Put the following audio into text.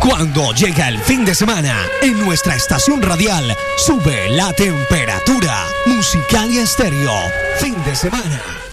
Cuando llega el fin de semana, en nuestra estación radial sube la temperatura. Musicalia Estéreo, fin de semana.